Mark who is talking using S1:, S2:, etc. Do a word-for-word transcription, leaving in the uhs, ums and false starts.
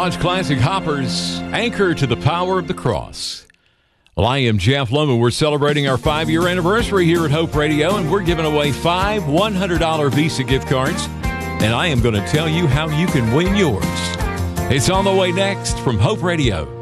S1: Dodge Classic Hoppers, anchor to the power of the cross. Well, I am Jeff Loman. We're celebrating our five-year anniversary here at Hope Radio, and we're giving away five one hundred dollars Visa gift cards, and I am going to tell you how you can win yours. It's on the way next from Hope Radio.